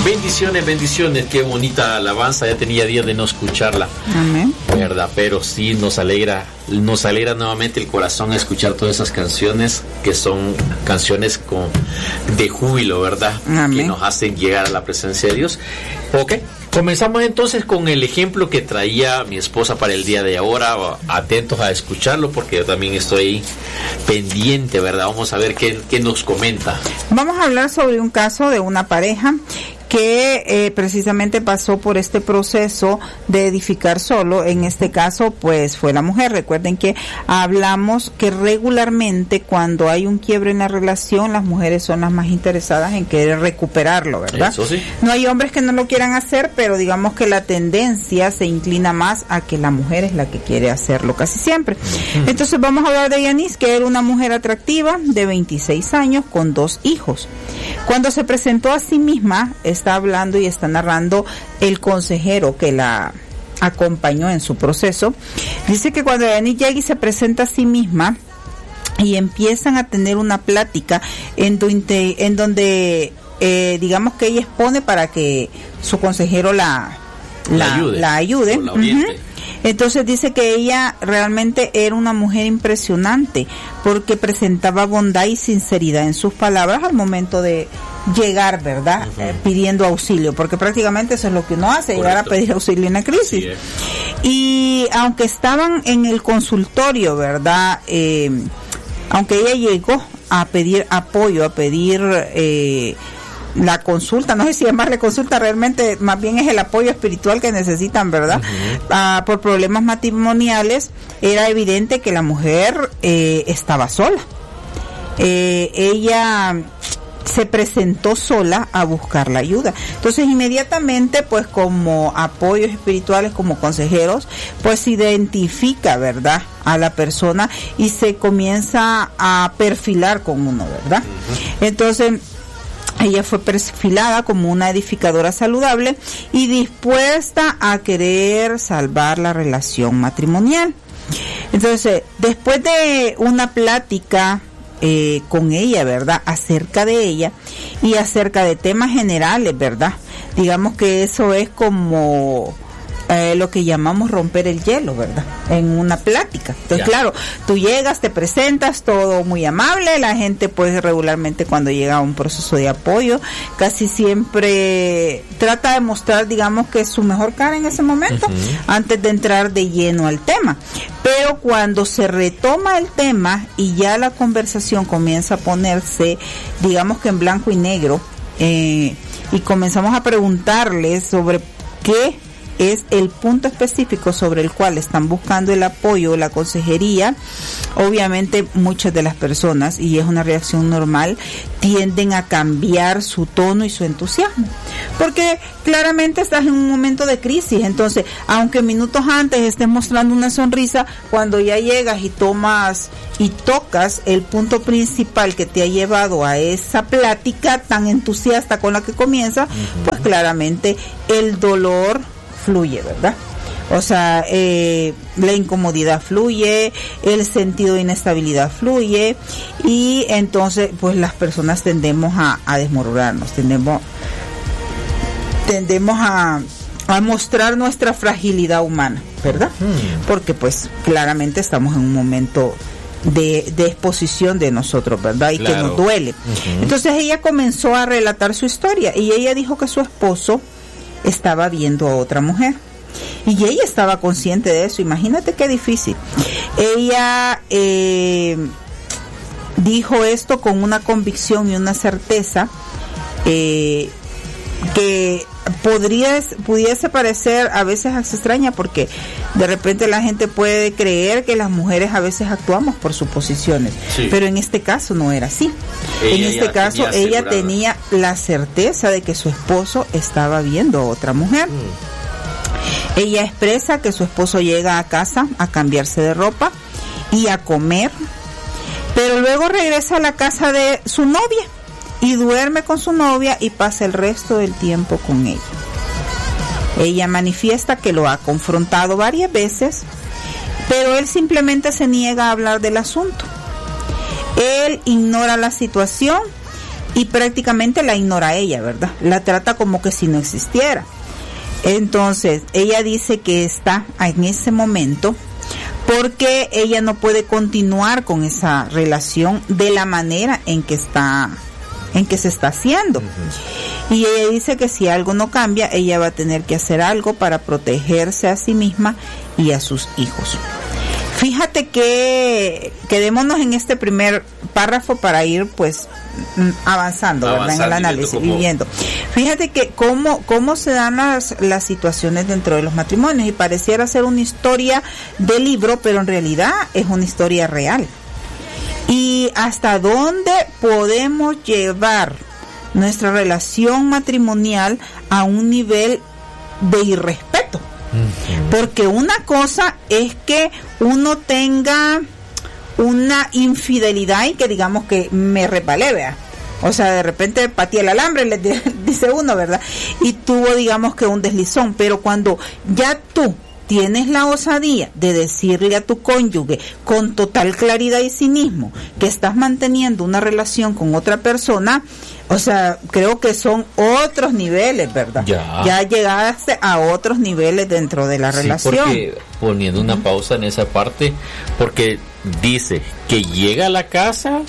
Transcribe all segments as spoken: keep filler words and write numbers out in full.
Bendiciones, bendiciones, qué bonita alabanza, ya tenía días de no escucharla. Amén. Verdad, pero sí nos alegra, nos alegra nuevamente el corazón escuchar todas esas canciones que son canciones con, de júbilo, ¿verdad? Amén. Que nos hacen llegar a la presencia de Dios. Ok, comenzamos entonces con el ejemplo que traía mi esposa para el día de ahora. Atentos a escucharlo porque yo también estoy pendiente, ¿verdad? Vamos a ver qué, qué nos comenta. Vamos a hablar sobre un caso de una pareja que eh, precisamente pasó por este proceso de edificar solo. En este caso, pues fue la mujer. Recuerden que hablamos que regularmente cuando hay un quiebre en la relación, las mujeres son las más interesadas en querer recuperarlo, ¿verdad? Eso sí. No hay hombres que no lo quieran hacer, pero digamos que la tendencia se inclina más a que la mujer es la que quiere hacerlo casi siempre. Uh-huh. Entonces vamos a hablar de Yanis, que era una mujer atractiva de veintiséis años con dos hijos. Cuando se presentó a sí misma, está hablando y está narrando el consejero que la acompañó en su proceso. Dice que cuando Yanis Yegui se presenta a sí misma y empiezan a tener una plática en, do, en donde eh, digamos que ella expone para que su consejero la, la, la ayude, la ayude. La oriente. Uh-huh. Entonces dice que ella realmente era una mujer impresionante porque presentaba bondad y sinceridad en sus palabras al momento de llegar, ¿verdad? Uh-huh. Eh, pidiendo auxilio, porque prácticamente eso es lo que uno hace, Correcto. Llegar a pedir auxilio en la crisis. Y aunque estaban en el consultorio, ¿verdad? Eh, aunque ella llegó a pedir apoyo, a pedir eh, la consulta, no sé si llamarle consulta, realmente más bien es el apoyo espiritual que necesitan, ¿verdad? Uh-huh. Ah, por problemas matrimoniales, era evidente que la mujer eh, estaba sola. Eh, ella se presentó sola a buscar la ayuda. Entonces inmediatamente, pues como apoyos espirituales, como consejeros, pues identifica, ¿verdad?, a la persona y se comienza a perfilar con uno, ¿verdad? Uh-huh. Entonces ella fue perfilada como una edificadora saludable y dispuesta a querer salvar la relación matrimonial. Entonces, después de una plática eh, con ella, ¿verdad?, acerca de ella y acerca de temas generales, ¿verdad? Digamos que eso es como Eh, lo que llamamos romper el hielo, ¿verdad? En una plática. Entonces, ya. Claro, tú llegas, te presentas, todo muy amable, la gente pues regularmente cuando llega a un proceso de apoyo, casi siempre trata de mostrar, digamos, que es su mejor cara en ese momento, uh-huh. antes de entrar de lleno al tema. Pero cuando se retoma el tema y ya la conversación comienza a ponerse, digamos que en blanco y negro, eh, y comenzamos a preguntarles sobre qué es el punto específico sobre el cual están buscando el apoyo, la consejería, obviamente muchas de las personas, y es una reacción normal, tienden a cambiar su tono y su entusiasmo, porque claramente estás en un momento de crisis. Entonces, aunque minutos antes estés mostrando una sonrisa, cuando ya llegas y tomas y tocas el punto principal que te ha llevado a esa plática tan entusiasta con la que comienza, uh-huh. pues claramente el dolor fluye, ¿verdad? O sea, eh, la incomodidad fluye, el sentido de inestabilidad fluye y entonces pues las personas tendemos a, a desmoronarnos, tendemos tendemos a, a mostrar nuestra fragilidad humana, ¿verdad? Hmm. Porque pues claramente estamos en un momento de, de exposición de nosotros, ¿verdad? Y claro. que nos duele. Uh-huh. Entonces ella comenzó a relatar su historia y ella dijo que su esposo estaba viendo a otra mujer y ella estaba consciente de eso. Imagínate qué difícil. Ella eh, dijo esto con una convicción y una certeza eh, que podría pudiese parecer a veces extraña, porque de repente la gente puede creer que las mujeres a veces actuamos por suposiciones, sí. pero en este caso no era así. Ella en este caso tenía ella tenía la certeza de que su esposo estaba viendo a otra mujer. Mm. Ella expresa que su esposo llega a casa a cambiarse de ropa y a comer, pero luego regresa a la casa de su novia y duerme con su novia y pasa el resto del tiempo con ella. Ella manifiesta que lo ha confrontado varias veces, pero él simplemente se niega a hablar del asunto. Él ignora la situación y prácticamente la ignora a ella, ¿verdad? La trata como que si no existiera. Entonces, ella dice que está en ese momento porque ella no puede continuar con esa relación de la manera en que está, en que se está haciendo. Uh-huh. Y ella dice que si algo no cambia, ella va a tener que hacer algo para protegerse a sí misma y a sus hijos. Fíjate que quedémonos en este primer párrafo para ir pues avanzando, ¿verdad? En el análisis, viendo, viendo. Fíjate que cómo, cómo se dan las, las situaciones dentro de los matrimonios, y pareciera ser una historia de libro, pero en realidad es una historia real. Y hasta dónde podemos llevar nuestra relación matrimonial a un nivel de irrespeto. Porque una cosa es que uno tenga una infidelidad y que digamos que me resbalé, vea. O sea, de repente pateé el alambre, le dice uno, ¿verdad? Y tuvo, digamos que un deslizón. Pero cuando ya tú tienes la osadía de decirle a tu cónyuge con total claridad y cinismo que estás manteniendo una relación con otra persona, o sea, creo que son otros niveles, ¿verdad? Ya, ya llegaste a otros niveles dentro de la sí, relación. Porque, poniendo una pausa en esa parte, porque dice que llega a la casa,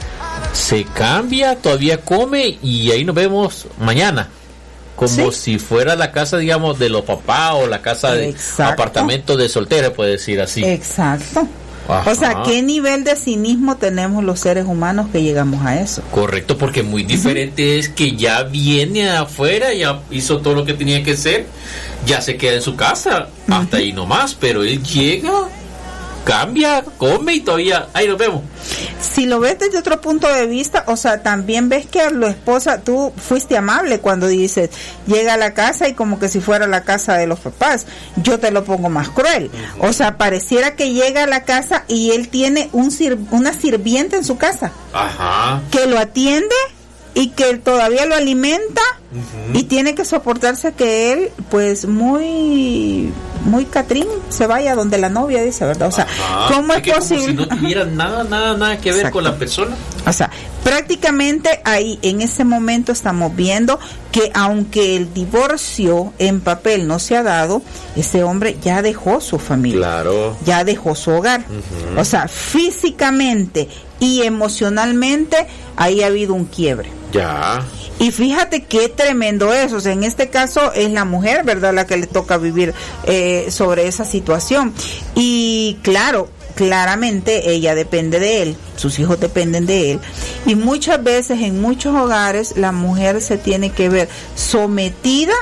se cambia, todavía come y ahí nos vemos mañana. Como ¿sí? si fuera la casa, digamos, de los papás o la casa de Exacto. apartamento de soltera, puede decir así. Exacto. Ajá. O sea, ¿qué nivel de cinismo tenemos los seres humanos que llegamos a eso? Correcto, porque muy diferente uh-huh. es que ya viene afuera, ya hizo todo lo que tenía que hacer, ya se queda en su casa, uh-huh. hasta ahí nomás, pero él llega, cambia, come y todavía, ahí nos vemos. Si lo ves desde otro punto de vista, o sea, también ves que a la esposa, tú fuiste amable cuando dices, llega a la casa y como que si fuera la casa de los papás. Yo te lo pongo más cruel. Uh-huh. O sea, pareciera que llega a la casa y él tiene un sir- una sirvienta en su casa. Ajá. Que lo atiende y que todavía lo alimenta uh-huh. y tiene que soportarse que él, pues muy... muy Catrín se vaya donde la novia dice, ¿verdad? O sea, Ajá. ¿cómo es, es que posible? Como si no tuviera nada, nada, nada que ver Exacto. con la persona. O sea, prácticamente ahí, en ese momento estamos viendo que aunque el divorcio en papel no se ha dado, ese hombre ya dejó su familia. Claro. Ya dejó su hogar. Uh-huh. O sea, físicamente y emocionalmente, ahí ha habido un quiebre. Ya. Y fíjate qué tremendo es, o sea, en este caso es la mujer, ¿verdad?, la que le toca vivir eh, sobre esa situación. Y claro, claramente ella depende de él, sus hijos dependen de él, y muchas veces en muchos hogares la mujer se tiene que ver sometida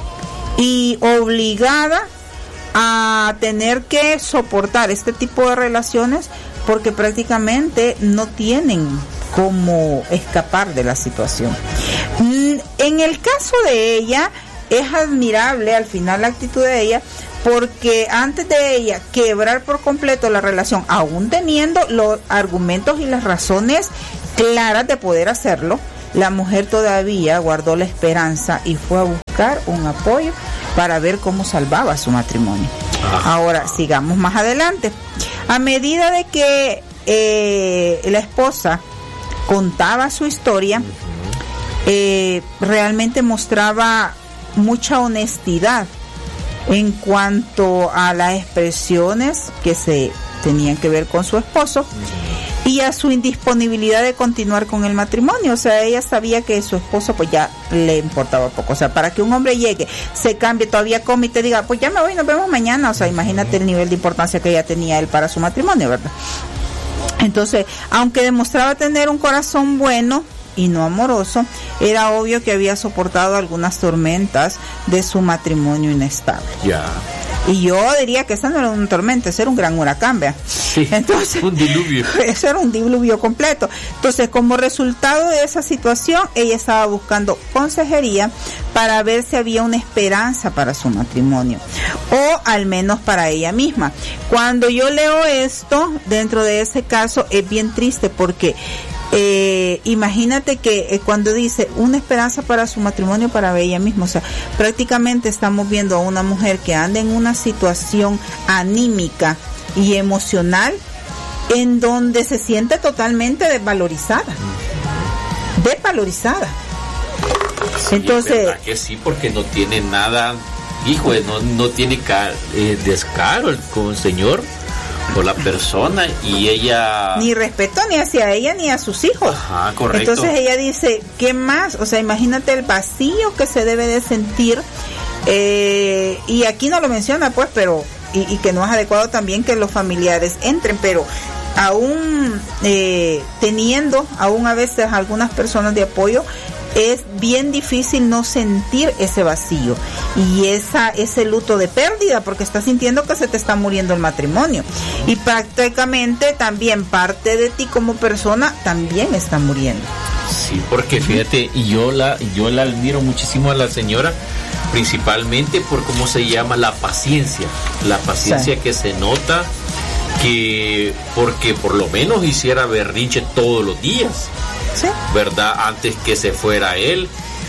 y obligada a tener que soportar este tipo de relaciones porque prácticamente no tienen cómo escapar de la situación. En el caso de ella, es admirable al final la actitud de ella, porque antes de ella quebrar por completo la relación, aún teniendo los argumentos y las razones claras de poder hacerlo, la mujer todavía guardó la esperanza y fue a buscar un apoyo para ver cómo salvaba su matrimonio. Ah. Ahora, sigamos más adelante. A medida de que eh, la esposa contaba su historia, eh, realmente mostraba mucha honestidad en cuanto a las expresiones que se tenían que ver con su esposo y a su indisponibilidad de continuar con el matrimonio. O sea, ella sabía que su esposo pues ya le importaba poco. O sea, para que un hombre llegue, se cambie, todavía come y te diga, pues ya me voy, nos vemos mañana. O sea, imagínate el nivel de importancia que ella tenía él para su matrimonio, ¿verdad? Entonces, aunque demostraba tener un corazón bueno y no amoroso, era obvio que había soportado algunas tormentas de su matrimonio inestable. Ya. Yeah. Y yo diría que esa no era una tormenta, ese era un gran huracán, ¿vea? Sí, entonces, un diluvio. Eso era un diluvio completo. Entonces, como resultado de esa situación, ella estaba buscando consejería para ver si había una esperanza para su matrimonio, o al menos para ella misma. Cuando yo leo esto, dentro de ese caso, es bien triste porque Eh, imagínate que eh, cuando dice una esperanza para su matrimonio, para ella misma, o sea, prácticamente estamos viendo a una mujer que anda en una situación anímica y emocional en donde se siente totalmente desvalorizada. desvalorizada. Sí, entonces, verdad que sí, porque no tiene nada, hijo, no, no tiene ca- eh, descaro el, con el Señor por la persona, y ella ni respeto ni hacia ella ni a sus hijos. Ajá, correcto. Entonces ella dice, ¿qué más? O sea, imagínate el vacío que se debe de sentir, eh, y aquí no lo menciona pues, pero y, y que no es adecuado también que los familiares entren, pero aún eh, teniendo aún a veces algunas personas de apoyo, es bien difícil no sentir ese vacío y esa ese luto de pérdida, porque estás sintiendo que se te está muriendo el matrimonio, y prácticamente también parte de ti como persona también está muriendo. Sí, porque fíjate, y yo la yo la admiro muchísimo a la señora, principalmente por cómo se llama la paciencia, la paciencia sí. que se nota, que porque por lo menos hiciera berrinche todos los días. ¿Sí? ¿Verdad? Antes que se fuera él,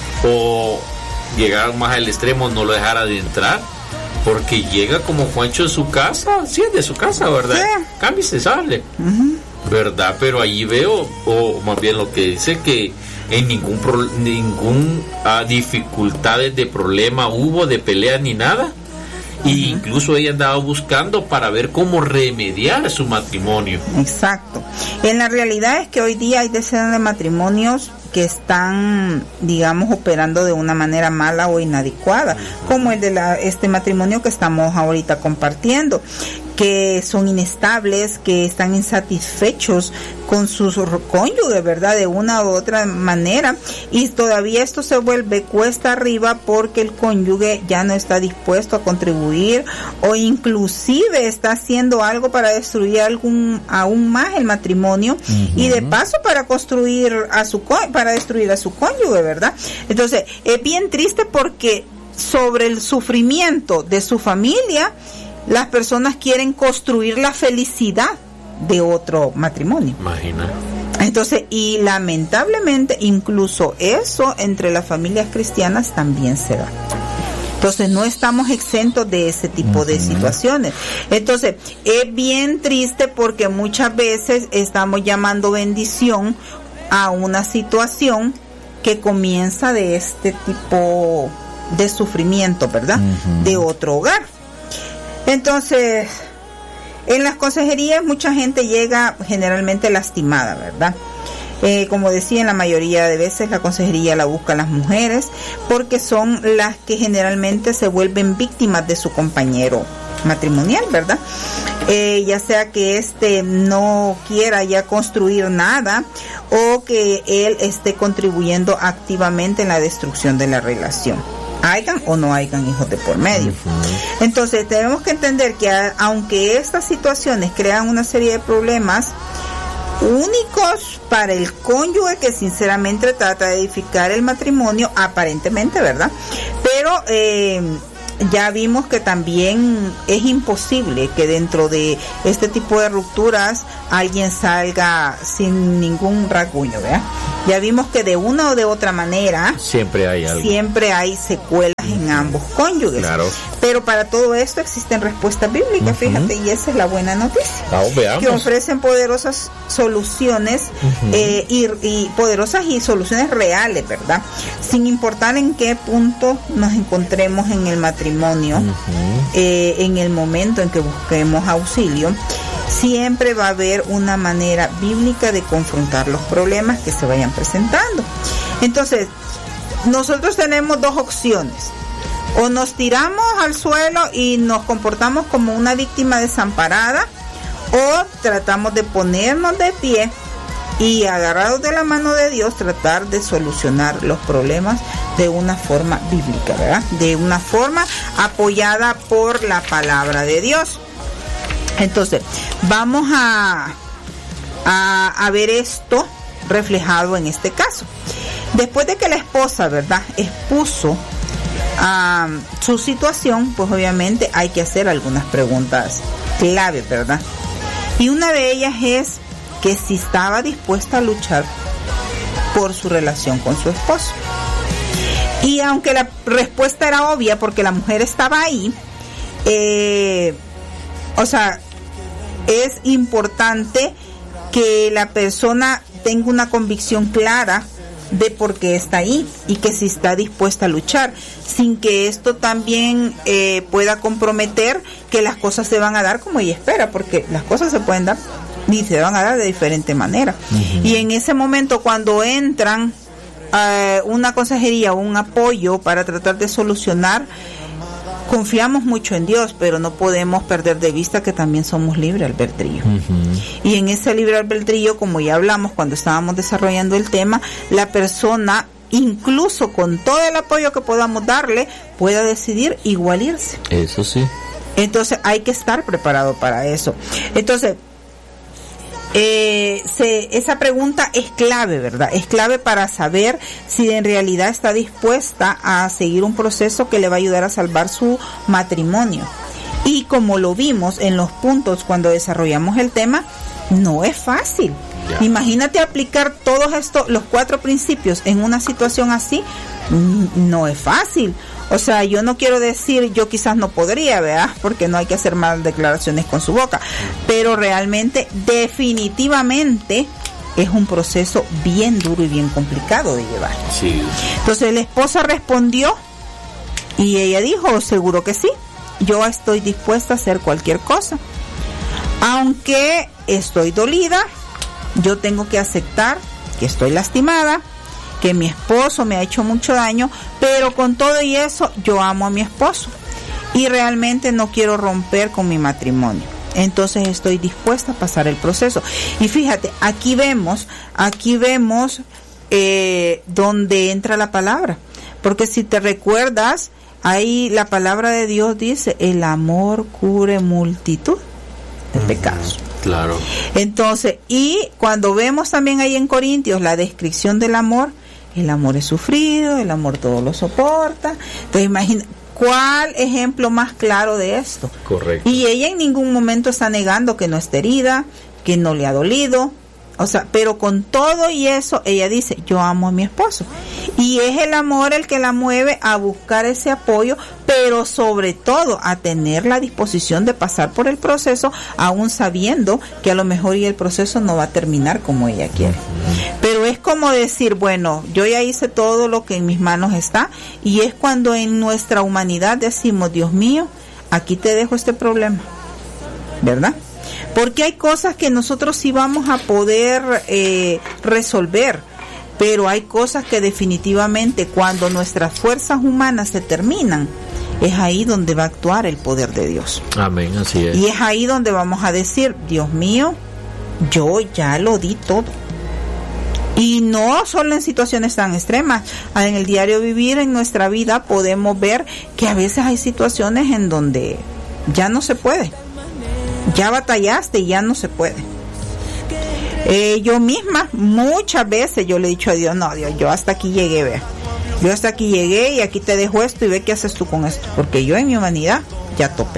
o llegar más al extremo, no lo dejara de entrar, porque llega como Juancho en su casa, sí, es de su casa, ¿verdad? Sí. Cambia y se sale, uh-huh. ¿verdad? Pero allí veo, o más bien lo que dice, que en ningún pro, ningún uh, dificultades de problema hubo, de pelea ni nada. Y uh-huh. incluso ella andaba buscando para ver cómo remediar su matrimonio. Exacto. En la realidad es que hoy día hay decenas de matrimonios que están, digamos, operando de una manera mala o inadecuada, uh-huh. como el de la, este matrimonio que estamos ahorita compartiendo, que son inestables, que están insatisfechos con sus cónyuges, ¿verdad? De una u otra manera, y todavía esto se vuelve cuesta arriba porque el cónyuge ya no está dispuesto a contribuir, o inclusive está haciendo algo para destruir algún aún más el matrimonio, uh-huh. y de paso para construir a su para destruir a su cónyuge, ¿verdad? Entonces, es bien triste porque sobre el sufrimiento de su familia, las personas quieren construir la felicidad de otro matrimonio. Imagina. Entonces, y lamentablemente, incluso eso entre las familias cristianas también se da. Entonces, no estamos exentos de ese tipo uh-huh. de situaciones. Entonces, es bien triste porque muchas veces estamos llamando bendición a una situación que comienza de este tipo de sufrimiento, ¿verdad? Uh-huh. De otro hogar. Entonces, en las consejerías mucha gente llega generalmente lastimada, ¿verdad? Eh, como decía, en la mayoría de veces la consejería la buscan las mujeres porque son las que generalmente se vuelven víctimas de su compañero matrimonial, ¿verdad? Eh, ya sea que éste no quiera ya construir nada o que él esté contribuyendo activamente en la destrucción de la relación, hayan o no hayan hijos de por medio. Uh-huh. Entonces tenemos que entender que a, aunque estas situaciones crean una serie de problemas únicos para el cónyuge que sinceramente trata de edificar el matrimonio, aparentemente, ¿verdad? Pero eh, ya vimos que también es imposible que dentro de este tipo de rupturas alguien salga sin ningún rasguño, ¿verdad? Ya vimos que de una o de otra manera siempre hay algo. Siempre hay secuelas en ambos cónyuges. Claro. Pero para todo esto existen respuestas bíblicas, uh-huh. fíjate, y esa es la buena noticia. Vamos, veamos. Que ofrecen poderosas soluciones uh-huh. eh, y, y poderosas y soluciones reales, ¿verdad? Sin importar en qué punto nos encontremos en el matrimonio, uh-huh. eh, en el momento en que busquemos auxilio, siempre va a haber una manera bíblica de confrontar los problemas que se vayan presentando. Entonces, nosotros tenemos dos opciones: o nos tiramos al suelo y nos comportamos como una víctima desamparada, o tratamos de ponernos de pie y, agarrados de la mano de Dios, tratar de solucionar los problemas de una forma bíblica, ¿verdad? De una forma apoyada por la palabra de Dios. Entonces, vamos a, a, a ver esto reflejado en este caso. Después de que la esposa, ¿verdad?, expuso um, su situación, pues obviamente hay que hacer algunas preguntas clave, ¿verdad? Y una de ellas es que si estaba dispuesta a luchar por su relación con su esposo. Y aunque la respuesta era obvia porque la mujer estaba ahí, eh, o sea, es importante que la persona tenga una convicción clara de por qué está ahí y que si está dispuesta a luchar, sin que esto también eh, pueda comprometer que las cosas se van a dar como ella espera, porque las cosas se pueden dar y se van a dar de diferente manera. Uh-huh. Y en ese momento, cuando entran uh, una consejería o un apoyo para tratar de solucionar, confiamos mucho en Dios, pero no podemos perder de vista que también somos libre albedrío. Uh-huh. Y en ese libre albedrío, como ya hablamos cuando estábamos desarrollando el tema, la persona, incluso con todo el apoyo que podamos darle, pueda decidir igual irse. Eso sí. Entonces hay que estar preparado para eso. Entonces, Eh, se, esa pregunta es clave, ¿verdad? Es clave para saber si en realidad está dispuesta a seguir un proceso que le va a ayudar a salvar su matrimonio. Y como lo vimos en los puntos cuando desarrollamos el tema, no es fácil. Yeah. Imagínate aplicar todos estos, los cuatro principios en una situación así, no es fácil. O sea, yo no quiero decir, yo quizás no podría, ¿verdad? Porque no hay que hacer más declaraciones con su boca. Pero realmente, definitivamente, es un proceso bien duro y bien complicado de llevar. Sí. Entonces, la esposa respondió y ella dijo, seguro que sí, yo estoy dispuesta a hacer cualquier cosa. Aunque estoy dolida, yo tengo que aceptar que estoy lastimada, que mi esposo me ha hecho mucho daño, pero con todo y eso yo amo a mi esposo y realmente no quiero romper con mi matrimonio. Entonces estoy dispuesta a pasar el proceso. Y fíjate, aquí vemos, aquí vemos eh, donde entra la palabra, porque si te recuerdas, ahí la palabra de Dios dice, el amor cubre multitud de uh-huh. pecados. Claro. Entonces, y cuando vemos también ahí en Corintios la descripción del amor, el amor es sufrido, el amor todo lo soporta. Entonces, imagina, ¿cuál ejemplo más claro de esto? Correcto. Y ella en ningún momento está negando que no está herida, que no le ha dolido. O sea, pero con todo y eso, ella dice, yo amo a mi esposo. Y es el amor el que la mueve a buscar ese apoyo, pero sobre todo a tener la disposición de pasar por el proceso, aún sabiendo que a lo mejor y el proceso no va a terminar como ella quiere. Pero es como decir, bueno, yo ya hice todo lo que en mis manos está, y es cuando en nuestra humanidad decimos, Dios mío, aquí te dejo este problema, ¿verdad? Porque hay cosas que nosotros sí vamos a poder eh, resolver, pero hay cosas que definitivamente cuando nuestras fuerzas humanas se terminan, es ahí donde va a actuar el poder de Dios. Amén, así es. Y es ahí donde vamos a decir, Dios mío, yo ya lo di todo. Y no solo en situaciones tan extremas, en el diario vivir, en nuestra vida, podemos ver que a veces hay situaciones en donde ya no se puede. Ya batallaste y ya no se puede. Eh, yo misma, muchas veces yo le he dicho a Dios, no, Dios, yo hasta aquí llegué, vea. Yo hasta aquí llegué y aquí te dejo esto y ve qué haces tú con esto. Porque yo en mi humanidad ya topé.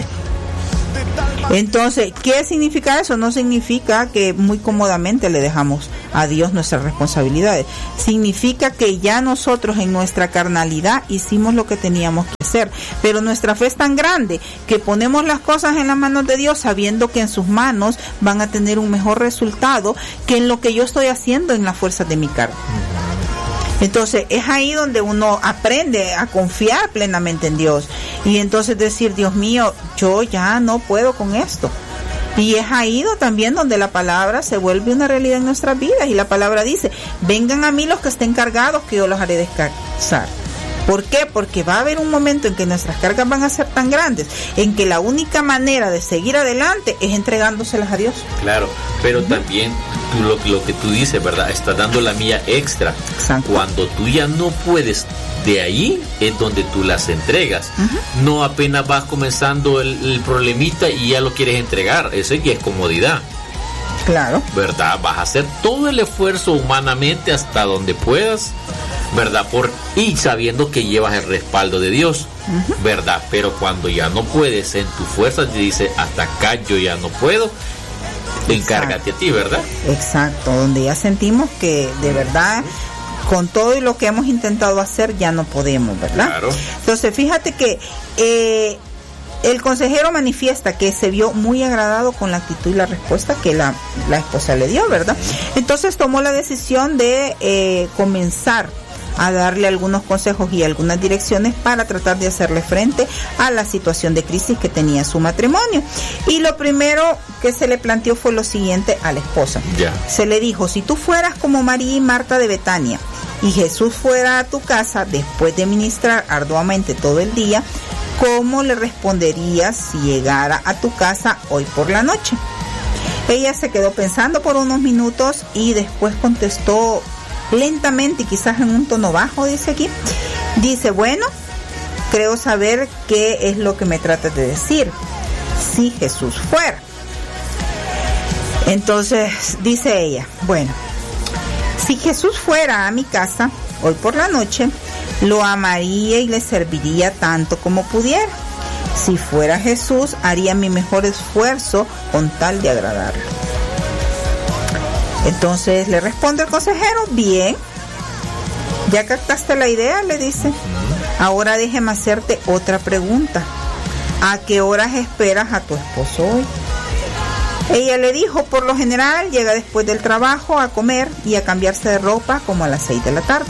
Entonces, ¿qué significa eso? No significa que muy cómodamente le dejamos a Dios nuestras responsabilidades. Significa que ya nosotros en nuestra carnalidad hicimos lo que teníamos que hacer. Pero nuestra fe es tan grande que ponemos las cosas en las manos de Dios sabiendo que en sus manos van a tener un mejor resultado que en lo que yo estoy haciendo en las fuerzas de mi carne. Entonces es ahí donde uno aprende a confiar plenamente en Dios y entonces decir, Dios mío, yo ya no puedo con esto. Y es ahí también donde la palabra se vuelve una realidad en nuestras vidas y la palabra dice, vengan a mí los que estén cargados que yo los haré descansar. ¿Por qué? Porque va a haber un momento en que nuestras cargas van a ser tan grandes, en que la única manera de seguir adelante es entregándoselas a Dios. Claro, pero uh-huh. también tú, lo, lo que tú dices, ¿verdad? Estás dando la mía extra. Exacto. Cuando tú ya no puedes, de ahí es donde tú las entregas. Uh-huh. No apenas vas comenzando el, el problemita y ya lo quieres entregar. Eso ya es comodidad. Claro. ¿Verdad? Vas a hacer todo el esfuerzo humanamente hasta donde puedas, ¿verdad? Por, y sabiendo que llevas el respaldo de Dios, uh-huh. ¿verdad? Pero cuando ya no puedes en tu fuerza, te dice, hasta acá yo ya no puedo, encárgate a ti, ¿verdad? Exacto, donde ya sentimos que de verdad, con todo y lo que hemos intentado hacer, ya no podemos, ¿verdad? Claro. Entonces, fíjate que eh, el consejero manifiesta que se vio muy agradado con la actitud y la respuesta que la, la esposa le dio, ¿verdad? Entonces tomó la decisión de eh, comenzar a darle algunos consejos y algunas direcciones para tratar de hacerle frente a la situación de crisis que tenía su matrimonio. Y lo primero que se le planteó fue lo siguiente a la esposa. Yeah. Se le dijo, si tú fueras como María y Marta de Betania y Jesús fuera a tu casa después de ministrar arduamente todo el día, ¿cómo le responderías si llegara a tu casa hoy por la noche? Ella se quedó pensando por unos minutos y después contestó lentamente y quizás en un tono bajo, dice aquí. Dice, bueno, creo saber qué es lo que me tratas de decir. Si Jesús fuera. Entonces dice ella, bueno, si Jesús fuera a mi casa hoy por la noche, lo amaría y le serviría tanto como pudiera. Si fuera Jesús, haría mi mejor esfuerzo con tal de agradarle. Entonces le responde el consejero, bien, ya captaste la idea, le dice. Ahora déjeme hacerte otra pregunta. ¿A qué horas esperas a tu esposo hoy? Ella le dijo, por lo general llega después del trabajo a comer y a cambiarse de ropa como a las seis de la tarde.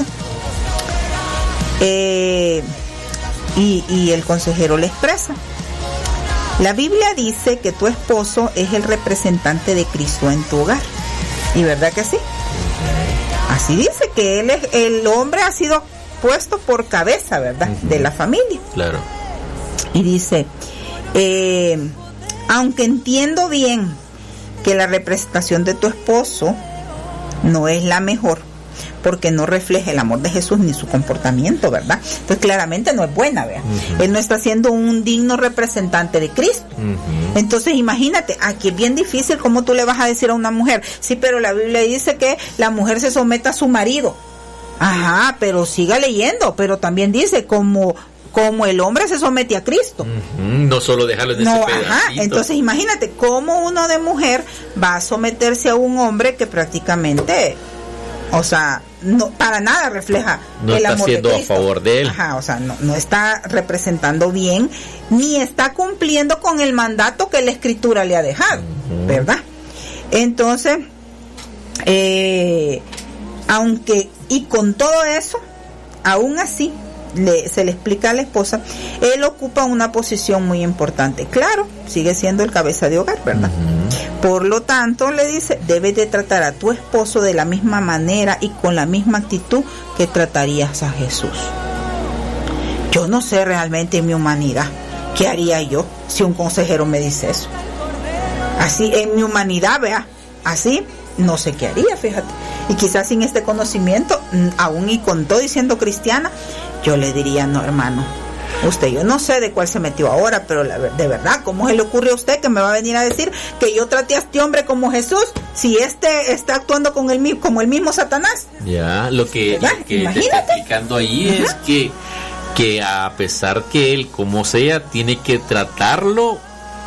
Eh, y, y el consejero le expresa, la Biblia dice que tu esposo es el representante de Cristo en tu hogar. ¿Y verdad que sí? Así dice que él es, el hombre ha sido puesto por cabeza, ¿verdad? Uh-huh. De la familia. Claro. Y dice, eh, aunque entiendo bien que la representación de tu esposo no es la mejor, porque no refleja el amor de Jesús ni su comportamiento, ¿verdad? Entonces claramente no es buena, ¿verdad? Uh-huh. Él no está siendo un digno representante de Cristo. Uh-huh. Entonces imagínate, aquí es bien difícil cómo tú le vas a decir a una mujer, sí, pero la Biblia dice que la mujer se someta a su marido. Ajá, pero siga leyendo, pero también dice como como el hombre se somete a Cristo. Uh-huh. No solo dejarlo en no, ese pedacito. Ajá, entonces imagínate cómo uno de mujer va a someterse a un hombre que prácticamente, o sea, no para nada refleja no el está amor siendo de Cristo. A favor de él. Ajá, o sea, no, no está representando bien ni está cumpliendo con el mandato que la Escritura le ha dejado, uh-huh. ¿verdad? Entonces, eh, aunque y con todo eso, aún así le, se le explica a la esposa, él ocupa una posición muy importante. Claro, sigue siendo el cabeza de hogar, ¿verdad? Uh-huh. Por lo tanto, le dice, debes de tratar a tu esposo de la misma manera y con la misma actitud que tratarías a Jesús. Yo no sé realmente en mi humanidad qué haría yo si un consejero me dice eso. Así, en mi humanidad, vea, así, no sé qué haría, fíjate. Y quizás sin este conocimiento, aún y con todo y siendo cristiana, yo le diría, no, hermano, usted, yo no sé de cuál se metió ahora, pero la, de verdad, ¿cómo se le ocurre a usted que me va a venir a decir que yo trate a este hombre como Jesús si este está actuando con el, como el mismo Satanás? Ya, lo que, lo que te está explicando ahí uh-huh. es que, que a pesar que él, como sea, tiene que tratarlo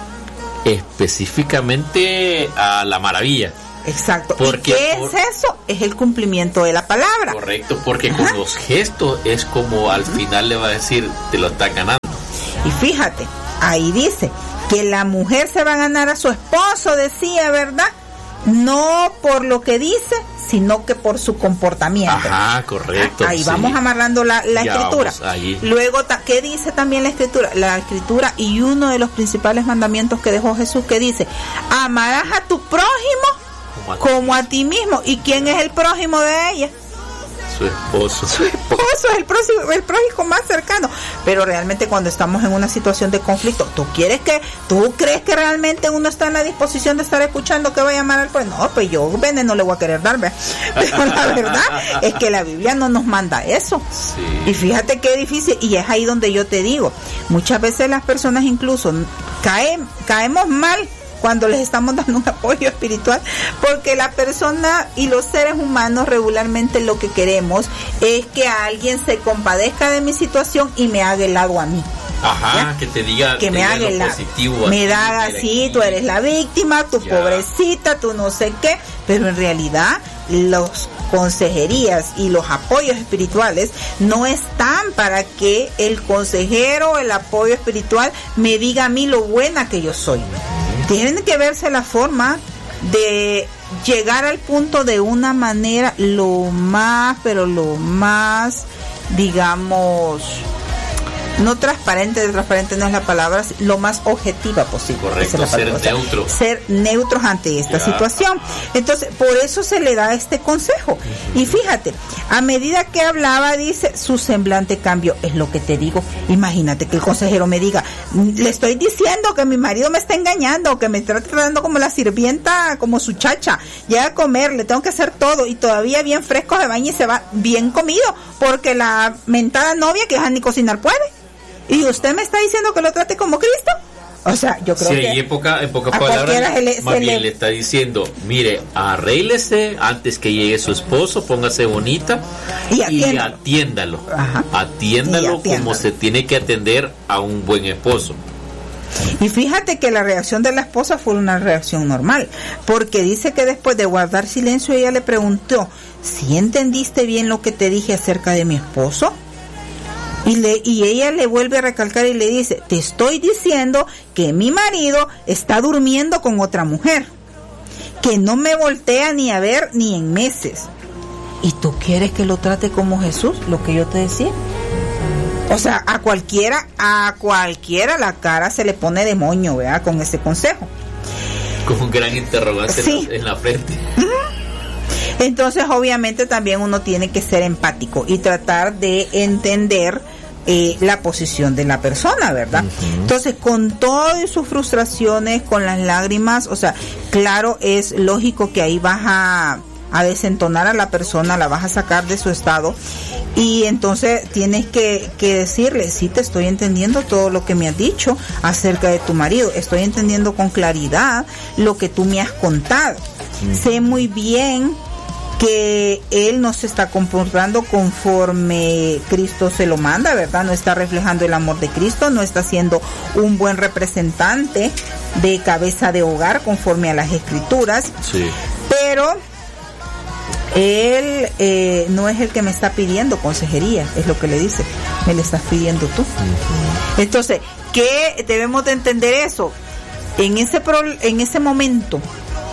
específicamente a la maravilla. Exacto. Porque, ¿y qué por, es eso? Es el cumplimiento de la palabra. Correcto, porque Ajá. con los gestos es como al final le va a decir, te lo está ganando. Y fíjate, ahí dice que la mujer se va a ganar a su esposo, decía, ¿verdad? No por lo que dice, sino que por su comportamiento. Ajá, correcto. Ahí sí. vamos amarrando la, la escritura. Ahí. Luego, ¿qué dice también la escritura? La escritura y uno de los principales mandamientos que dejó Jesús, que dice, amarás a tu prójimo como a, como a ti mismo. ¿Y quién es el prójimo de ella? Su esposo. Su esposo es el próximo, el prójimo más cercano. Pero realmente cuando estamos en una situación de conflicto, ¿tú quieres que, tú crees que realmente uno está en la disposición de estar escuchando que va a llamar al pues no, pues yo veneno le voy a querer dar, ¿ve? Pero la verdad es que la Biblia no nos manda eso. Sí. Y fíjate qué difícil, y es ahí donde yo te digo, muchas veces las personas incluso caen, caemos mal cuando les estamos dando un apoyo espiritual, porque la persona y los seres humanos regularmente lo que queremos es que alguien se compadezca de mi situación y me haga el lado a mí. Ajá, ¿ya? Que te diga que me haga el positivo. Me da así, tú eres la víctima, tu ya. pobrecita, tú no sé qué, pero en realidad los consejerías y los apoyos espirituales no están para que el consejero, el apoyo espiritual me diga a mí lo buena que yo soy. Tienen que verse la forma de llegar al punto de una manera lo más, pero lo más, digamos, no transparente, transparente no es la palabra, lo más objetiva posible. Correcto, es ser neutro. Ser neutros ante esta ya. situación. Entonces, por eso se le da este consejo. Uh-huh. Y fíjate, a medida que hablaba, dice, su semblante cambió. Es lo que te digo. Imagínate que el consejero me diga, le estoy diciendo que mi marido me está engañando, que me está tratando como la sirvienta, como su chacha. Llega a comer, le tengo que hacer todo, y todavía bien fresco se baña y se va bien comido, porque la mentada novia que ya ni cocinar puede. ¿Y usted me está diciendo que lo trate como Cristo? O sea, yo creo sí, que... Sí, en poca, en pocas palabras, se le, más se bien le... le está diciendo, mire, arréglese antes que llegue su esposo, póngase bonita y atiéndalo. Y atiéndalo, Ajá. atiéndalo, y atiéndalo como se tiene que atender a un buen esposo. Y fíjate que la reacción de la esposa fue una reacción normal, porque dice que después de guardar silencio ella le preguntó, ¿sí entendiste bien lo que te dije acerca de mi esposo? Y, le, y ella le vuelve a recalcar y le dice, te estoy diciendo que mi marido está durmiendo con otra mujer, que no me voltea ni a ver ni en meses. ¿Y tú quieres que lo trate como Jesús? Lo que yo te decía. O sea, a cualquiera, a cualquiera la cara se le pone de moño, ¿verdad? Con ese consejo. Con un gran interrogante sí. en, la, en la frente. Entonces, obviamente, también uno tiene que ser empático y tratar de entender eh, la posición de la persona, ¿verdad? Uh-huh. Entonces, con todas sus frustraciones, con las lágrimas, o sea, claro, es lógico que ahí vas a, a desentonar a la persona, la vas a sacar de su estado, y entonces tienes que, que decirle, sí, te estoy entendiendo todo lo que me has dicho acerca de tu marido, estoy entendiendo con claridad lo que tú me has contado. Uh-huh. Sé muy bien que él no se está comportando conforme Cristo se lo manda, ¿verdad? No está reflejando el amor de Cristo, no está siendo un buen representante de cabeza de hogar conforme a las Escrituras. Sí. Pero él eh, no es el que me está pidiendo consejería, es lo que le dice, me le estás pidiendo tú. Uh-huh. Entonces, ¿qué debemos de entender eso? En ese pro, en ese momento,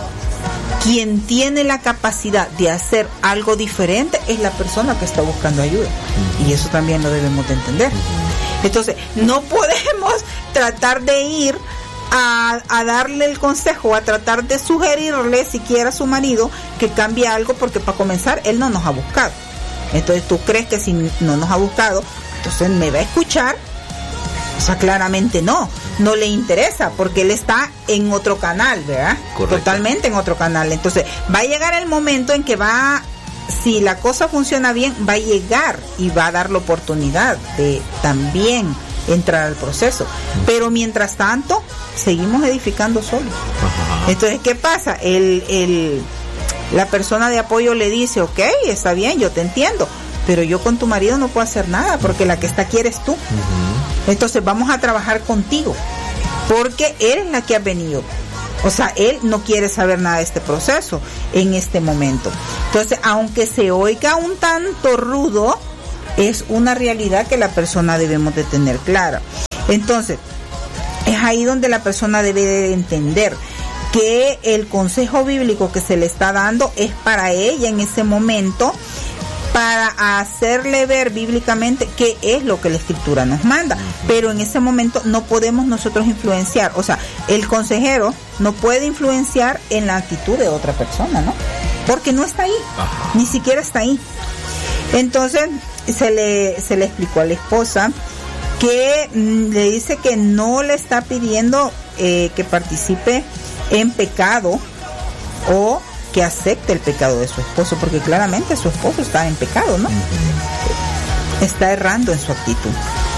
quien tiene la capacidad de hacer algo diferente es la persona que está buscando ayuda. Uh-huh. Y eso también lo debemos de entender. Uh-huh. Entonces, no podemos tratar de ir a, a darle el consejo, a tratar de sugerirle siquiera a su marido que cambie algo, porque para comenzar, él no nos ha buscado. Entonces, ¿tú crees que si no nos ha buscado, entonces me va a escuchar? O sea, claramente no, no le interesa, porque él está en otro canal, ¿verdad? Correcto. Totalmente en otro canal. Entonces, va a llegar el momento en que va, si la cosa funciona bien, va a llegar y va a dar la oportunidad de también entrar al proceso. Pero mientras tanto, seguimos edificando solos. Ajá. Entonces, ¿qué pasa? El, el, la persona de apoyo le dice, ok, está bien, yo te entiendo, pero yo con tu marido no puedo hacer nada, porque la que está aquí eres tú. Uh-huh. Entonces vamos a trabajar contigo, porque eres la que ha venido. O sea, él no quiere saber nada de este proceso en este momento. Entonces, aunque se oiga un tanto rudo, es una realidad que la persona debemos de tener clara. Entonces, es ahí donde la persona debe de entender que el consejo bíblico que se le está dando es para ella en ese momento, para hacerle ver bíblicamente qué es lo que la Escritura nos manda. Pero en ese momento no podemos nosotros influenciar. O sea, el consejero no puede influenciar en la actitud de otra persona, ¿no? Porque no está ahí. Ajá. Ni siquiera está ahí. Entonces, se le, se le explicó a la esposa que mmm, le dice que no le está pidiendo eh, que participe en pecado o que acepte el pecado de su esposo, porque claramente su esposo está en pecado, ¿no? Uh-huh. Está errando en su actitud.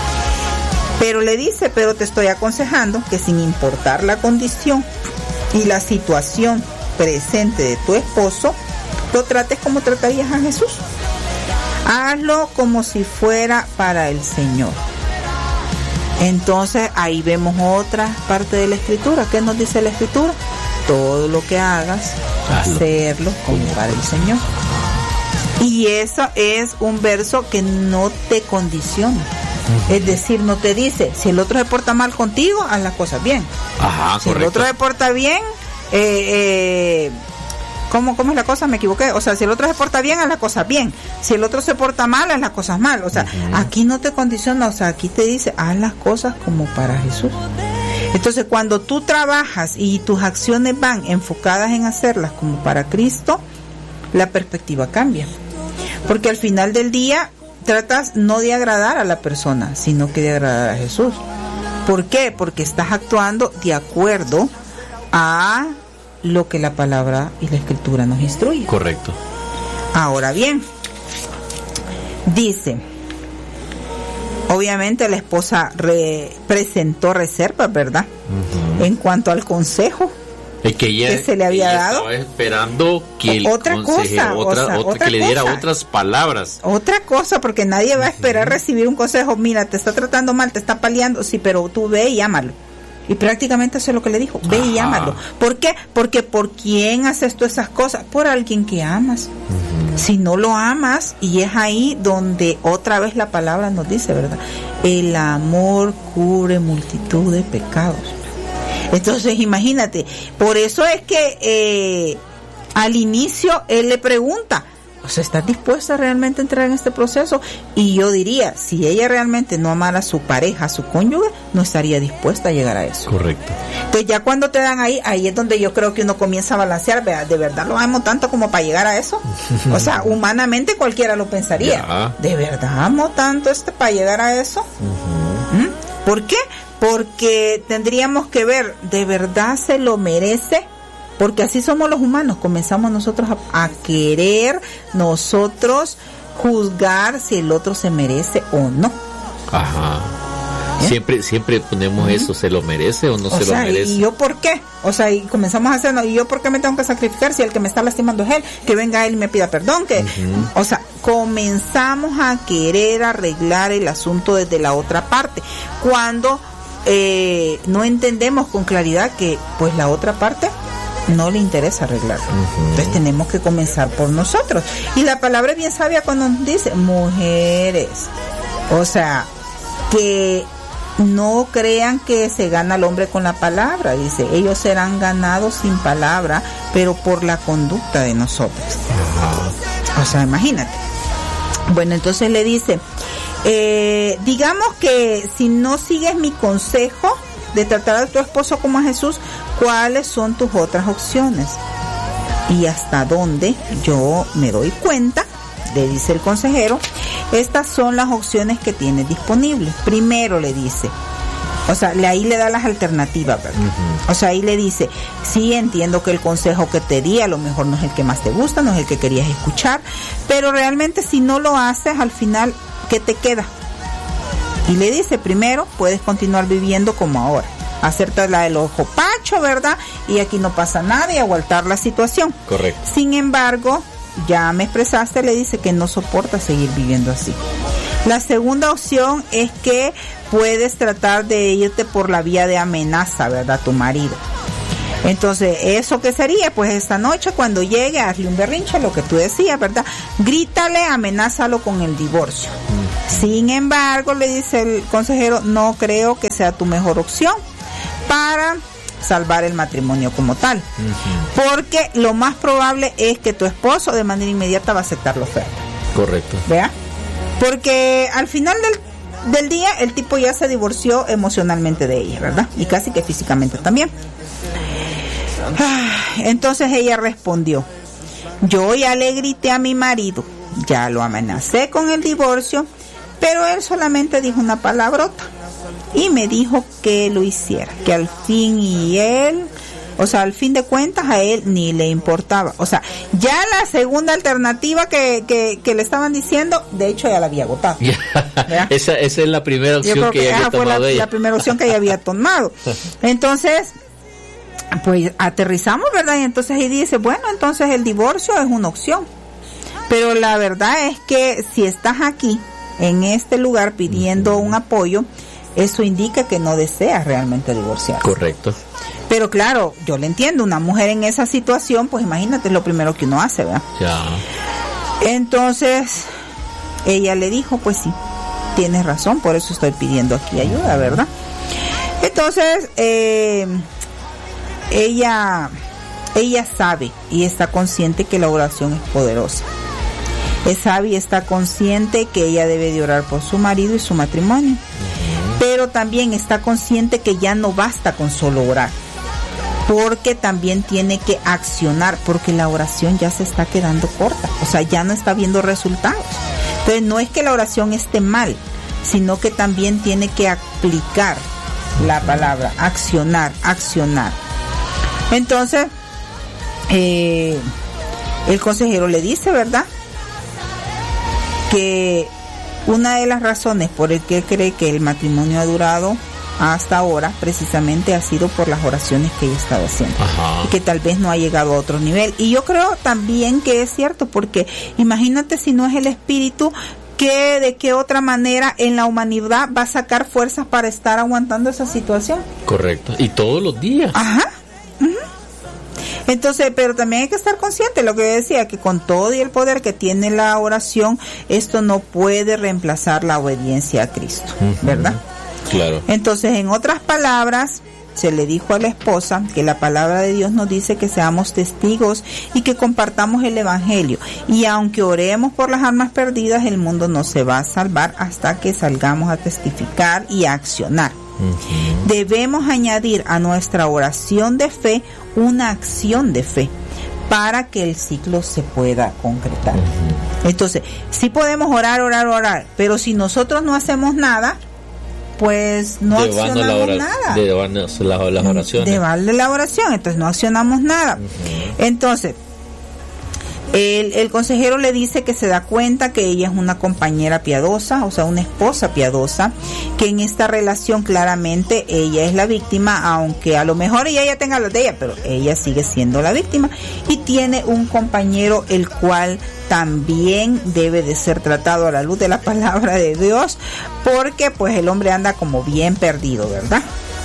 Pero le dice, pero te estoy aconsejando que sin importar la condición y la situación presente de tu esposo, lo trates como tratarías a Jesús. Hazlo como si fuera para el Señor. Entonces ahí vemos otra parte de la escritura. ¿Qué nos dice la escritura? Todo lo que hagas, hazlo, hacerlo como para el Señor. Y eso es un verso que no te condiciona. Uh-huh. Es decir, no te dice, si el otro se porta mal contigo, haz las cosas bien. Ajá, si correcto. el otro se porta bien, eh, eh, ¿cómo, ¿cómo es la cosa? Me equivoqué. O sea, si el otro se porta bien, haz las cosas bien. Si el otro se porta mal, haz las cosas mal. O sea, uh-huh. aquí no te condiciona, o sea, aquí te dice, haz las cosas como para Jesús. Entonces, cuando tú trabajas y tus acciones van enfocadas en hacerlas como para Cristo, la perspectiva cambia. Porque al final del día tratas no de agradar a la persona, sino que de agradar a Jesús. ¿Por qué? Porque estás actuando de acuerdo a lo que la palabra y la escritura nos instruye. Correcto. Ahora bien, dice, obviamente la esposa re- presentó reservas, ¿verdad? Uh-huh. En cuanto al consejo. Es que ella, que se le había ella dado, estaba esperando que el otra consejero, cosa, otra, o sea, otra, otra que le diera cosa. otras palabras. Otra cosa, porque nadie va a esperar uh-huh. recibir un consejo. Mira, te está tratando mal, te está paliando, sí, pero tú ve y llámalo. Y prácticamente eso es lo que le dijo, ve Ajá. y llámalo. ¿Por qué? Porque ¿por quién haces tú esas cosas? Por alguien que amas. Uh-huh. Si no lo amas, y es ahí donde otra vez la palabra nos dice, ¿verdad? El amor cubre multitud de pecados. Entonces imagínate, por eso es que eh, al inicio él le pregunta, o sea, ¿estás dispuesta realmente a entrar en este proceso? Y yo diría, si ella realmente no amara a su pareja, a su cónyuge, no estaría dispuesta a llegar a eso. Correcto. Entonces ya cuando te dan ahí, ahí es donde yo creo que uno comienza a balancear, ¿verdad? ¿De verdad lo amo tanto como para llegar a eso? O sea, humanamente cualquiera lo pensaría. Ya. ¿De verdad amo tanto este para llegar a eso? Uh-huh. ¿Mm? ¿Por qué? Porque tendríamos que ver, ¿de verdad se lo merece? Porque así somos los humanos, comenzamos nosotros a, a querer nosotros juzgar si el otro se merece o no. Ajá. ¿Eh? Siempre siempre ponemos uh-huh. eso, ¿se lo merece o no o se sea, lo merece? ¿Y yo por qué? O sea, y comenzamos a hacernos, ¿y yo por qué me tengo que sacrificar si el que me está lastimando es él? Que venga él y me pida perdón. que uh-huh. O sea, comenzamos a querer arreglar el asunto desde la otra parte. Cuando eh, no entendemos con claridad que pues la otra parte no le interesa arreglarlo. Uh-huh. Entonces tenemos que comenzar por nosotros. Y la palabra es bien sabia cuando nos dice, mujeres, o sea, que no crean que se gana el hombre con la palabra. Dice, ellos serán ganados sin palabra, pero por la conducta de nosotros. Uh-huh. O sea, imagínate. Bueno, entonces le dice, eh, digamos que si no sigues mi consejo de tratar a tu esposo como a Jesús, ¿cuáles son tus otras opciones? Y hasta dónde yo me doy cuenta, le dice el consejero, estas son las opciones que tienes disponibles. Primero le dice, o sea, ahí le da las alternativas, ¿verdad? Uh-huh. O sea, ahí le dice, sí, entiendo que el consejo que te di a lo mejor no es el que más te gusta, no es el que querías escuchar, pero realmente si no lo haces, al final, ¿qué te queda? Y le dice, primero, puedes continuar viviendo como ahora, hacerte la del ojo pacho, ¿verdad? Y aquí no pasa nada y aguantar la situación. Correcto. Sin embargo, ya me expresaste, le dice que no soporta seguir viviendo así. La segunda opción es que puedes tratar de irte por la vía de amenaza, ¿verdad? Tu marido. Entonces, ¿eso qué sería? Pues esta noche cuando llegue, hazle un berrinche, lo que tú decías, ¿verdad? Grítale, amenázalo con el divorcio. Mm. Sin embargo, le dice el consejero, no creo que sea tu mejor opción para salvar el matrimonio como tal. Uh-huh. Porque lo más probable es que tu esposo de manera inmediata va a aceptar la oferta. Correcto. ¿Vea? Porque al final del, del día el tipo ya se divorció emocionalmente de ella, ¿verdad? Y casi que físicamente también. Entonces ella respondió, yo ya le grité a mi marido, ya lo amenacé con el divorcio, pero él solamente dijo una palabrota y me dijo que lo hiciera, que al fin y él, o sea, al fin de cuentas a él ni le importaba. O sea, ya la segunda alternativa que, que, que le estaban diciendo, de hecho ya la había agotado. esa, esa es la primera opción Yo creo que, que ella esa había fue tomado la, ella. la primera opción que ella había tomado. Entonces, pues aterrizamos, ¿verdad? Y entonces ahí dice, bueno, entonces el divorcio es una opción. Pero la verdad es que si estás aquí, en este lugar, pidiendo un apoyo, eso indica que no deseas realmente divorciarse. Correcto. Pero claro, yo le entiendo, una mujer en esa situación, pues imagínate, es lo primero que uno hace, ¿verdad? Ya. Entonces, ella le dijo, pues sí, tienes razón, por eso estoy pidiendo aquí ayuda, ¿verdad? Entonces, eh, ella, ella sabe y está consciente que la oración es poderosa. Es sabe y está consciente que ella debe de orar por su marido y su matrimonio. Uh-huh. Pero también está consciente que ya no basta con solo orar, porque también tiene que accionar, porque la oración ya se está quedando corta, o sea, ya no está viendo resultados. Entonces, no es que la oración esté mal, sino que también tiene que aplicar la palabra, accionar, accionar. Entonces, eh, el consejero le dice, ¿verdad?, que una de las razones por el que cree que el matrimonio ha durado hasta ahora precisamente ha sido por las oraciones que ella estaba haciendo. Ajá. Y que tal vez no ha llegado a otro nivel. Y yo creo también que es cierto, porque imagínate si no es el espíritu, que de qué otra manera en la humanidad va a sacar fuerzas para estar aguantando esa situación. Correcto. Y todos los días. Ajá. Uh-huh. Entonces, pero también hay que estar consciente, lo que yo decía, que con todo y el poder que tiene la oración, esto no puede reemplazar la obediencia a Cristo, uh-huh. ¿verdad? Claro. Entonces, en otras palabras, se le dijo a la esposa que la palabra de Dios nos dice que seamos testigos y que compartamos el evangelio. Y aunque oremos por las almas perdidas, el mundo no se va a salvar hasta que salgamos a testificar y a accionar. Uh-huh. Debemos añadir a nuestra oración de fe una acción de fe para que el ciclo se pueda concretar. Uh-huh. Entonces, sí podemos orar, orar, orar, pero si nosotros no hacemos nada, pues no de accionamos la hora, nada. De la, las oraciones. De vale la oración, entonces no accionamos nada. Uh-huh. Entonces, el, el consejero le dice que se da cuenta que ella es una compañera piadosa, o sea, una esposa piadosa, que en esta relación claramente ella es la víctima, aunque a lo mejor ella ya tenga las de ella, pero ella sigue siendo la víctima, y tiene un compañero el cual también debe de ser tratado a la luz de la palabra de Dios, porque pues el hombre anda como bien perdido, ¿verdad?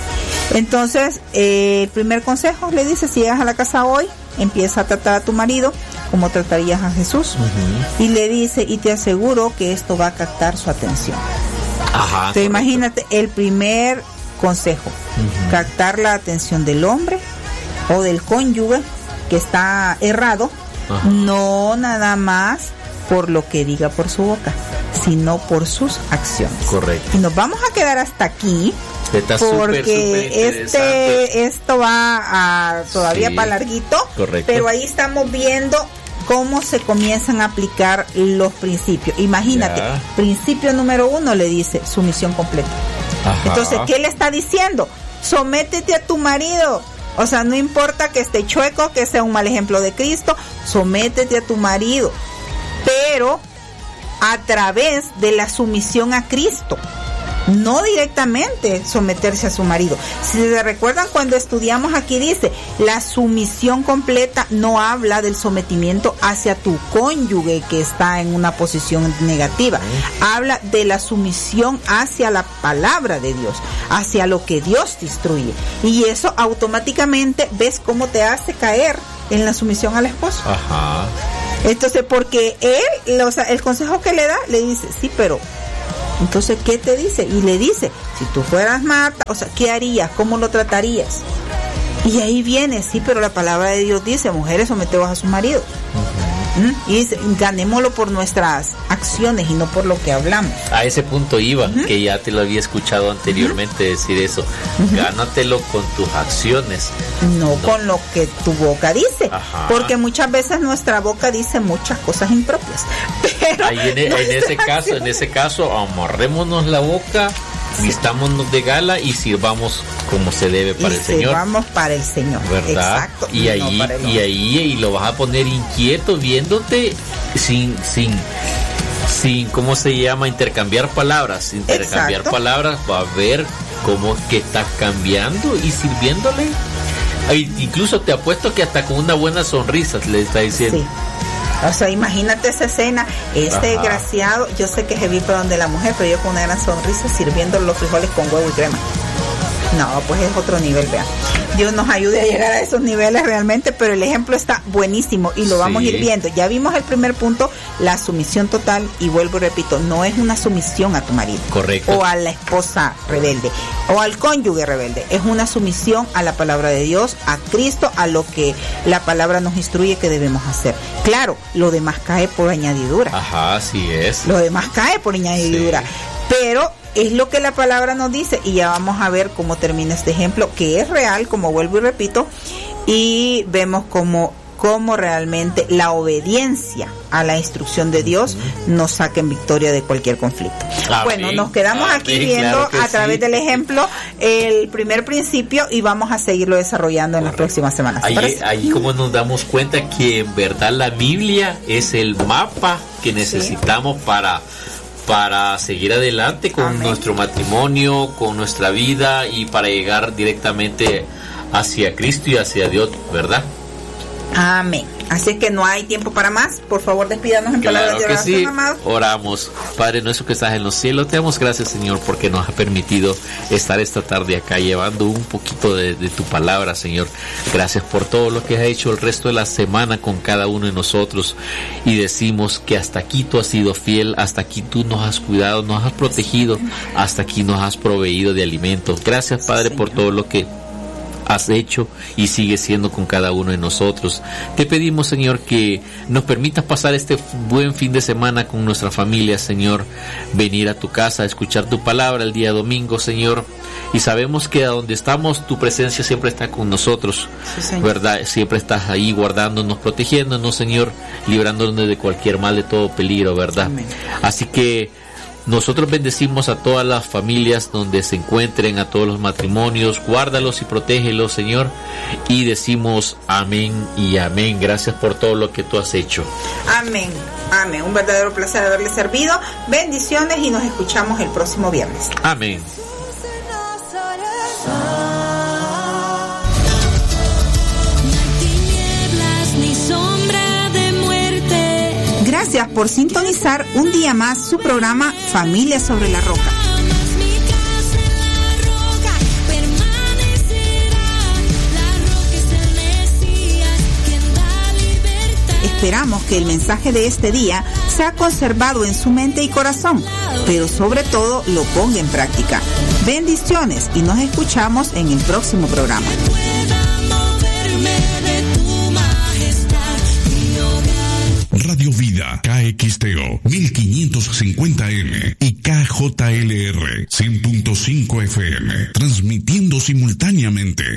Entonces, eh, el primer consejo le dice, si llegas a la casa hoy, empieza a tratar a tu marido como tratarías a Jesús. Uh-huh. Y le dice, y te aseguro que esto va a captar su atención. Ajá. Entonces, imagínate, el primer consejo, uh-huh. captar la atención del hombre o del cónyuge que está errado, uh-huh. no nada más por lo que diga por su boca, sino por sus acciones. Correcto. Y nos vamos a quedar hasta aquí. Está porque súper, súper este esto va a todavía sí, para larguito. Correcto. Pero ahí estamos viendo cómo se comienzan a aplicar los principios. Imagínate, ya. Principio número uno le dice sumisión completa. Ajá. Entonces, ¿qué le está diciendo? Sométete a tu marido. O sea, no importa que esté chueco, que sea un mal ejemplo de Cristo, sométete a tu marido, pero a través de la sumisión a Cristo. No directamente someterse a su marido. Si se recuerdan cuando estudiamos aquí dice, la sumisión completa no habla del sometimiento hacia tu cónyuge que está en una posición negativa. Habla de la sumisión hacia la palabra de Dios, hacia lo que Dios te instruye. Y eso automáticamente ves cómo te hace caer en la sumisión al esposo. Ajá. Entonces, porque él, o sea, el consejo que le da, le dice, sí, pero entonces, ¿qué te dice? Y le dice, si tú fueras Marta, o sea, ¿qué harías? ¿Cómo lo tratarías? Y ahí viene, sí, pero la palabra de Dios dice, mujeres, someteos a su marido. Uh-huh. ¿Mm? Y dice, ganémoslo por nuestras acciones y no por lo que hablamos. A ese punto iba, uh-huh. que ya te lo había escuchado anteriormente uh-huh. decir eso. Uh-huh. Gánatelo con tus acciones. No, no con lo que tu boca dice. Ajá. Porque muchas veces nuestra boca dice muchas cosas impropias. Pero ahí en, en ese caso, en ese caso, amarrémonos la boca, sí. vistámonos de gala y sirvamos como se debe para y el Señor. Sirvamos para el Señor. ¿Verdad? Exacto. Y, y ahí, no y ahí, y lo vas a poner inquieto viéndote sin, sin, sin, ¿cómo se llama? Intercambiar palabras. Intercambiar Exacto. palabras, va a ver cómo que estás cambiando y sirviéndole. Incluso te apuesto que hasta con una buena sonrisa le está diciendo. Sí. O sea, imagínate esa escena, este Ajá. desgraciado, yo sé que es heavy para donde la mujer, pero yo con una gran sonrisa sirviendo los frijoles con huevo y crema. No, pues es otro nivel, vean. Dios nos ayude a llegar a esos niveles realmente, pero el ejemplo está buenísimo y lo vamos Sí. a ir viendo. Ya vimos el primer punto, la sumisión total, y vuelvo y repito, no es una sumisión a tu marido. Correcto. O a la esposa rebelde, o al cónyuge rebelde. Es una sumisión a la palabra de Dios, a Cristo, a lo que la palabra nos instruye que debemos hacer. Claro, lo demás cae por añadidura. Ajá, así es. Lo demás cae por añadidura. Sí. Pero es lo que la palabra nos dice, y ya vamos a ver cómo termina este ejemplo, que es real, como vuelvo y repito, y vemos cómo, cómo realmente la obediencia a la instrucción de Dios nos saca en victoria de cualquier conflicto. Amén. Bueno, nos quedamos Amén, aquí viendo claro que a través sí. del ejemplo el primer principio y vamos a seguirlo desarrollando en las próximas semanas. Ahí, ¿Parece? ahí como nos damos cuenta que en verdad la Biblia es el mapa que necesitamos para para seguir adelante con Amén. nuestro matrimonio, con nuestra vida y para llegar directamente hacia Cristo y hacia Dios, ¿verdad? Amén. Así es que no hay tiempo para más. Por favor, despídanos en Claro palabras de que oración, sí. amados. Oramos. Padre nuestro que estás en los cielos, te damos gracias, Señor, porque nos ha permitido estar esta tarde acá llevando un poquito de, de tu palabra, Señor. Gracias por todo lo que has hecho el resto de la semana con cada uno de nosotros. Y decimos que hasta aquí tú has sido fiel, hasta aquí tú nos has cuidado, nos has protegido, hasta aquí nos has proveído de alimentos. Gracias, Padre, por todo lo que has hecho y sigue siendo con cada uno de nosotros. Te pedimos, Señor, que nos permitas pasar este buen fin de semana con nuestra familia, Señor, venir a tu casa a escuchar tu palabra el día domingo, Señor, y sabemos que a donde estamos tu presencia siempre está con nosotros, Sí, Señor. ¿verdad? Siempre estás ahí guardándonos, protegiéndonos, Señor, librándonos de cualquier mal, de todo peligro, ¿verdad? Amén. Así que nosotros bendecimos a todas las familias donde se encuentren, a todos los matrimonios, guárdalos y protégelos, Señor, y decimos amén y amén. Gracias por todo lo que tú has hecho. Amén. Amén. Un verdadero placer haberle servido. Bendiciones y nos escuchamos el próximo viernes. Amén. Gracias por sintonizar un día más su programa Familia sobre la Roca. Esperamos que el mensaje de este día sea conservado en su mente y corazón, pero sobre todo lo ponga en práctica. Bendiciones y nos escuchamos en el próximo programa. Radio Vida, K X T O mil quinientos cincuenta M y K J L R cien punto cinco F M, transmitiendo simultáneamente.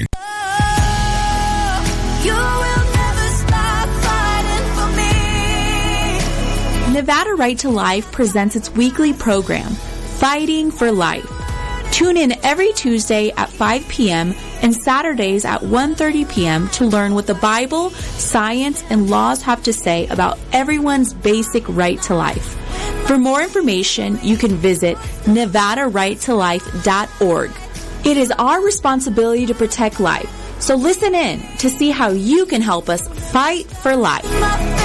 Nevada Right to Life presents its weekly program, Fighting for Life. Tune in every Tuesday at five p.m. and Saturdays at one thirty p.m. to learn what the Bible, science, and laws have to say about everyone's basic right to life. For more information, you can visit nevada right to life dot org. It is our responsibility to protect life, so listen in to see how you can help us fight for life.